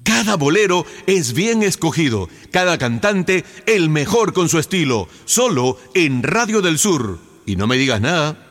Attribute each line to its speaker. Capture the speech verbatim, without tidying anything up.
Speaker 1: Cada bolero es bien escogido, cada cantante el mejor con su estilo, solo en Radio del Sur. Y no me digas nada.